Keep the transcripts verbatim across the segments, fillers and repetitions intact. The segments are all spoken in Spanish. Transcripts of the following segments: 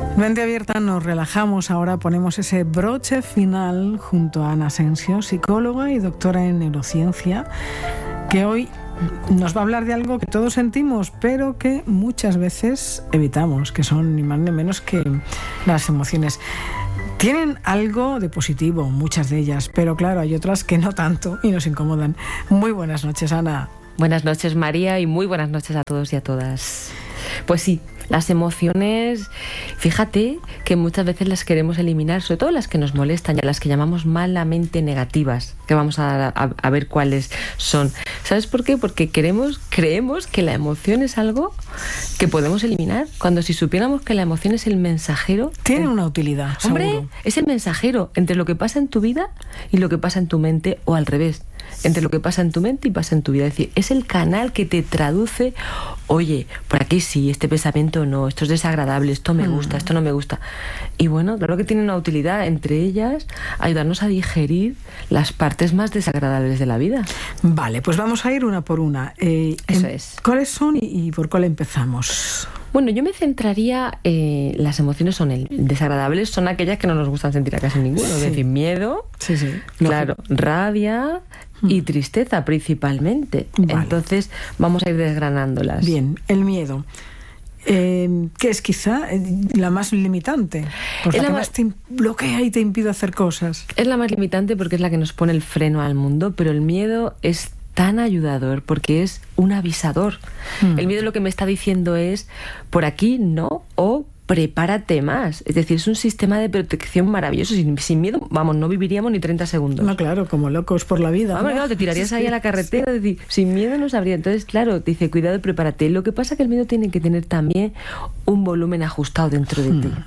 Mente abierta, nos relajamos. Ahora ponemos ese broche final junto a Ana Asensio, psicóloga y doctora en neurociencia, que hoy nos va a hablar de algo que todos sentimos, pero que muchas veces evitamos, que son ni más ni menos que las emociones. Tienen algo de positivo, muchas de ellas, pero claro, hay otras que no tanto y nos incomodan. Muy buenas noches, Ana. Buenas noches, María, y muy buenas noches a todos y a todas. Pues sí, las emociones, fíjate que muchas veces las queremos eliminar, sobre todo las que nos molestan y a las que llamamos malamente negativas, que vamos a, a, a ver cuáles son. ¿Sabes por qué? Porque queremos, creemos que la emoción es algo que podemos eliminar, cuando si supiéramos que la emoción es el mensajero... Tiene una utilidad, Hombre, seguro. Es el mensajero entre lo que pasa en tu vida y lo que pasa en tu mente, o al revés, entre lo que pasa en tu mente y pasa en tu vida. Es decir, es el canal que te traduce, oye, por aquí sí, este pensamiento no, esto es desagradable, esto me gusta, esto no me gusta. Y bueno, claro que tiene una utilidad, entre ellas, ayudarnos a digerir las partes más desagradables de la vida. Vale, pues vamos a ir una por una. Eh, Eso en, es. ¿Cuáles son y, y por cuál empezamos? Bueno, yo me centraría, eh, las emociones son el, desagradables, son aquellas que no nos gustan sentir a casi ninguno, Sí. es decir, miedo, Sí, sí. claro, rabia y tristeza principalmente. Vale. Entonces vamos a ir desgranándolas. Bien, el miedo. Eh, que es quizá eh, la más limitante, pues Es la la que ma- más te bloquea y te impide hacer cosas. Es la más limitante porque es la que nos pone el freno al mundo, pero el miedo es tan ayudador porque es un avisador. Mm. El miedo lo que me está diciendo es, por aquí no, o prepárate más. Es decir, es un sistema de protección maravilloso. Sin, sin miedo, vamos, no viviríamos ni treinta segundos. No, claro, como locos por la vida. Vamos, ¿no? claro, te tirarías Sí, ahí a la carretera, es decir, sin miedo no sabría. Entonces, claro, te dice, cuidado y prepárate. Lo que pasa es que el miedo tiene que tener también un volumen ajustado dentro de Hmm. ti.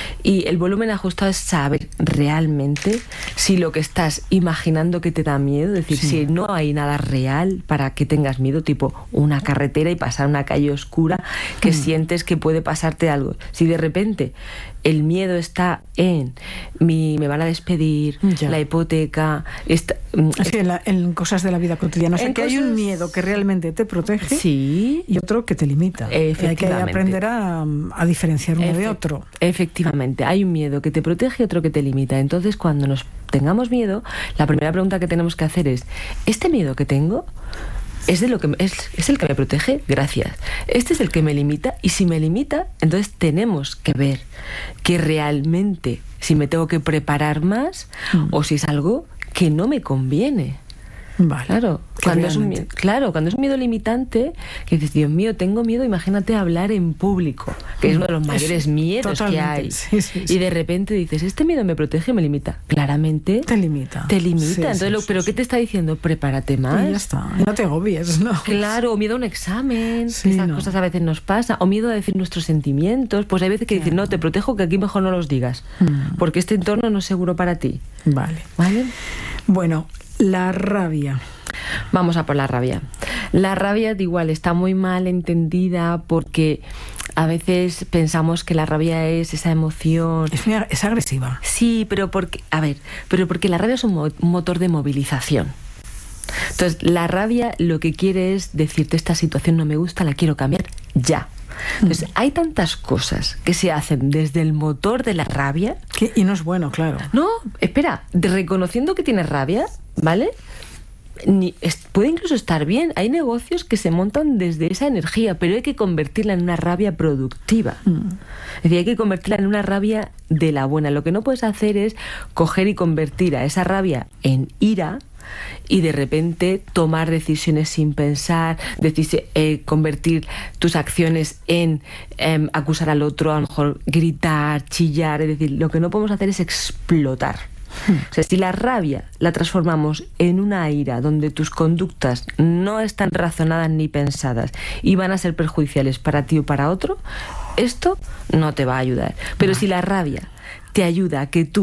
Y el volumen ajustado es saber realmente si lo que estás imaginando que te da miedo, es decir, Sí. si no hay nada real para que tengas miedo, tipo una carretera y pasar una calle oscura que Hmm. sientes que puede pasarte algo. Si de repente el miedo está en mi, me van a despedir, Ya. la hipoteca, esta, Es que en, la- en cosas de la vida cotidiana, o sea, En que hay un cosas- miedo que realmente te protege sí, y otro que te limita. Y hay que Efectivamente. aprender a, a diferenciar uno de Efe- otro. Efectivamente, hay un miedo que te protege y otro que te limita. Entonces, cuando nos tengamos miedo, la primera pregunta que tenemos que hacer es, ¿este miedo que tengo es de lo que me- es, es el que me protege? Gracias. Este es el que me limita, y si me limita, entonces tenemos que ver que realmente si me tengo que preparar más Mm. o si es algo que no me conviene. Vale. Claro, Que cuando es un realmente- miedo, claro, cuando es un miedo limitante, que dices, Dios mío, tengo miedo, imagínate hablar en público, que es uno de los mayores Sí, miedos que totalmente. hay. Sí, sí, sí. Y de repente dices, este miedo me protege o me limita. Claramente Te limita. te limita. Sí, Entonces, sí, lo- sí, ¿pero sí. qué te está diciendo? Prepárate más. Y ya está. Y no te agobies, ¿no? Claro, o miedo a un examen, Sí, que esas no. cosas a veces nos pasa, o miedo a decir nuestros sentimientos, pues hay veces que dicen, no, te protejo, que aquí mejor no los digas, Mm. porque este entorno no es seguro para ti. Vale. ¿Vale? Bueno, la rabia. Vamos a por la rabia. La rabia, igual, está muy mal entendida porque a veces pensamos que la rabia es esa emoción. Es, muy ag- es agresiva. Sí, pero porque, a ver, pero porque la rabia es un, mo- un motor de movilización. Entonces, la rabia lo que quiere es decirte, esta situación no me gusta, la quiero cambiar ya. Entonces, hay tantas cosas que se hacen desde el motor de la rabia. Que- y no es bueno, claro. No, espera, de- reconociendo que tienes rabia, ¿vale? Ni, es- puede incluso estar bien. Hay negocios que se montan desde esa energía, pero hay que convertirla en una rabia productiva. Es decir, hay que convertirla en una rabia de la buena. Lo que no puedes hacer es coger y convertir a esa rabia en ira y de repente tomar decisiones sin pensar, decisi- eh, convertir tus acciones en em, acusar al otro, a lo mejor gritar, chillar. Es decir, lo que no podemos hacer es explotar. O sea, si la rabia la transformamos en una ira donde tus conductas no están razonadas ni pensadas y van a ser perjudiciales para ti o para otro, esto no te va a ayudar. Pero si la rabia te ayuda a que tú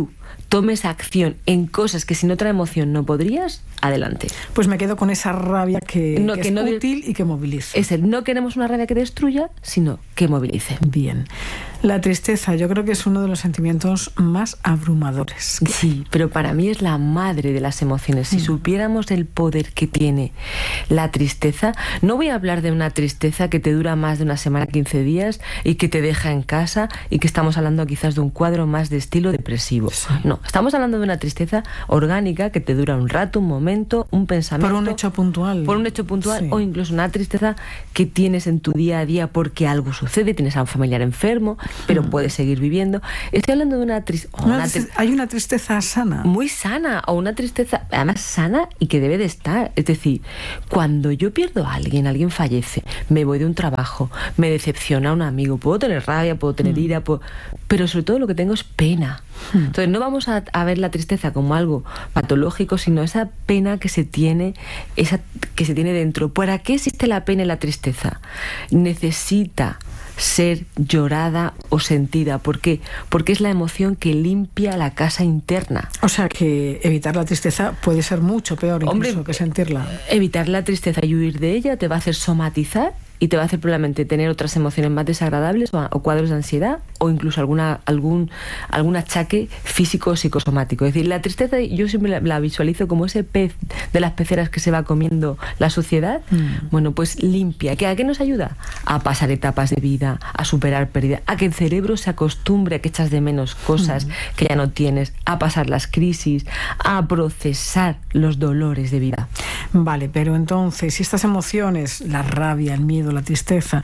tomes acción en cosas que sin otra emoción no podrías, adelante. Pues me quedo con esa rabia que, no, que, que es no útil y que moviliza. Es el no queremos una rabia que destruya, sino que movilice. Bien. La tristeza, yo creo que es uno de los sentimientos más abrumadores. Sí, pero para mí es la madre de las emociones. Si mm. supiéramos el poder que tiene la tristeza, no voy a hablar de una tristeza que te dura más de una semana, quince días y que te deja en casa y que estamos hablando quizás de un cuadro más de estilo depresivo. Sí. No, estamos hablando de una tristeza orgánica que te dura un rato, un momento, un pensamiento. Por un hecho puntual. Por un hecho puntual, sí. O incluso una tristeza que tienes en tu día a día porque algo sucede, tienes a un familiar enfermo, pero mm. puedes seguir viviendo. Estoy hablando de una tristeza... Una tri- hay una tristeza sana. Muy sana, o una tristeza, además sana y que debe de estar. Es decir, cuando yo pierdo a alguien, alguien fallece, me voy de un trabajo, me decepciona un amigo, puedo tener rabia, puedo tener mm. ira, puedo... pero sobre todo lo que tengo es pena. Mm. Entonces no vamos a, a ver la tristeza como algo patológico, sino esa pena que se tiene, esa que se tiene dentro. ¿Para qué existe la pena y la tristeza? Necesita ser llorada o sentida. ¿Por qué? Porque es la emoción que limpia la casa interna. O sea que evitar la tristeza puede ser mucho peor incluso Hombre, que sentirla. Evitar la tristeza y huir de ella te va a hacer somatizar y te va a hacer probablemente tener otras emociones más desagradables o, o cuadros de ansiedad o incluso alguna, algún, algún achaque físico o psicosomático. Es decir, la tristeza yo siempre la, la visualizo como ese pez de las peceras que se va comiendo la suciedad. Mm. Bueno, pues limpia. ¿A qué nos ayuda? A pasar etapas de vida, a superar pérdidas, a que el cerebro se acostumbre a que echas de menos cosas mm. que ya no tienes, a pasar las crisis, a procesar los dolores de vida. Vale, pero entonces, si estas emociones, la rabia, el miedo, la tristeza,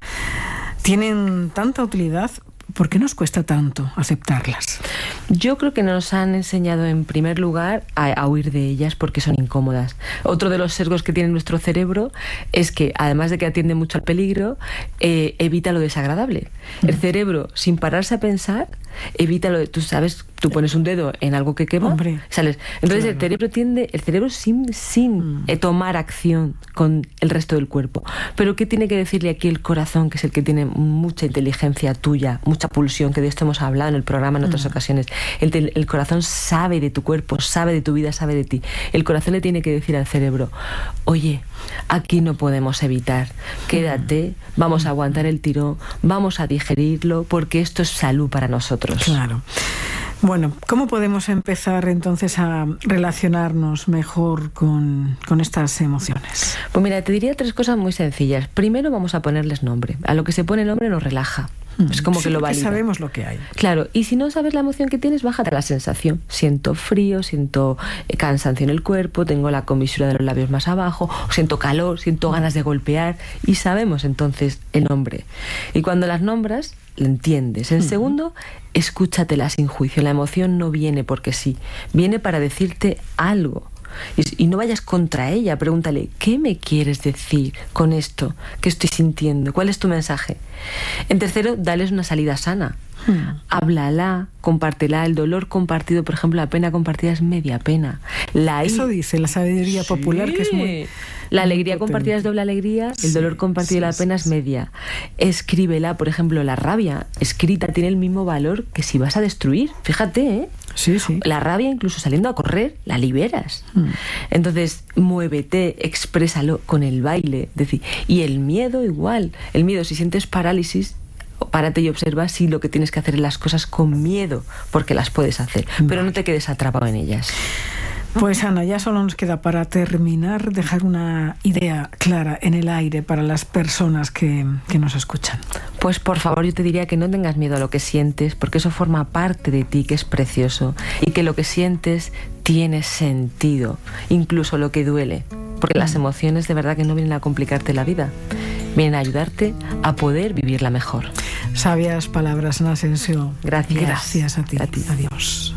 tienen tanta utilidad, ¿por qué nos cuesta tanto aceptarlas? Yo creo que nos han enseñado en primer lugar a, a huir de ellas porque son incómodas. Otro de los sesgos que tiene nuestro cerebro es que, además de que atiende mucho al peligro, eh, evita lo desagradable. Mm. El cerebro, sin pararse a pensar, evita lo de, tú sabes, tú pones un dedo en algo que quema, Hombre, sales. Entonces claro. el cerebro tiende, el cerebro sin, sin mm. eh, tomar acción con el resto del cuerpo. Pero ¿qué tiene que decirle aquí el corazón, que es el que tiene mucha inteligencia tuya, mucha pulsión, que de esto hemos hablado en el programa en otras mm. ocasiones? El, el corazón sabe de tu cuerpo, sabe de tu vida, sabe de ti. El corazón le tiene que decir al cerebro, oye, aquí no podemos evitar, quédate, vamos a aguantar el tirón, vamos a digerirlo, porque esto es salud para nosotros. Claro. Bueno, ¿cómo podemos empezar entonces a relacionarnos mejor con, con estas emociones? Pues mira, te diría tres cosas muy sencillas. Primero vamos a ponerles nombre. A lo que se pone nombre nos relaja. Es como sí, que lo valida. Sabemos lo que hay. Claro, y si no sabes la emoción que tienes, bájate la sensación. Siento frío, siento cansancio en el cuerpo, tengo la comisura de los labios más abajo, siento calor, siento ganas de golpear, y sabemos entonces el nombre. Y cuando las nombras, la entiendes. En uh-huh. segundo, escúchatela sin juicio. La emoción no viene porque sí, viene para decirte algo. Y, y no vayas contra ella, pregúntale, ¿qué me quieres decir con esto que estoy sintiendo? ¿Cuál es tu mensaje? En tercero, dales una salida sana. Hmm. Háblala, compártela. El dolor compartido, por ejemplo, la pena compartida es media pena. La Eso i- dice la sabiduría sí. popular, que es muy... La alegría muy compartida es doble alegría, el sí, dolor compartido y sí, la pena sí, es media. Escríbela, por ejemplo, la rabia escrita tiene el mismo valor que si vas a destruir. Fíjate, ¿eh? Sí, sí. La rabia, incluso saliendo a correr, la liberas. Mm. Entonces, muévete, exprésalo con el baile. Decir, y el miedo igual. El miedo, si sientes parálisis, párate y observa si lo que tienes que hacer es las cosas con miedo, porque las puedes hacer, vale. Pero no te quedes atrapado en ellas. Pues Ana, ya solo nos queda para terminar dejar una idea clara en el aire para las personas que, que nos escuchan. Pues por favor, yo te diría que no tengas miedo a lo que sientes, porque eso forma parte de ti, que es precioso, y que lo que sientes tiene sentido, incluso lo que duele, porque las emociones de verdad que no vienen a complicarte la vida, vienen a ayudarte a poder vivirla mejor. Sabias palabras, Ana Asensio. Gracias. Gracias a ti. A ti. Adiós.